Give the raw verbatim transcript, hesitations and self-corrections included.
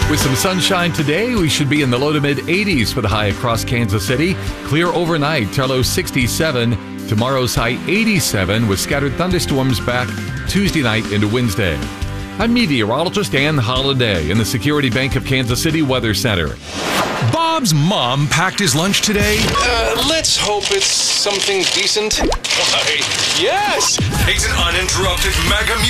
With some sunshine today, we should be in the low to mid eighties for the high across Kansas City. Clear overnight, our low sixty-seven. Tomorrow's high eighty-seven with scattered thunderstorms back Tuesday night into Wednesday. I'm meteorologist Ann Holiday in the Security Bank of Kansas City Weather Center. Bob's mom packed his lunch today. Uh, let's hope it's something decent. Why, yes! It's an uninterrupted mega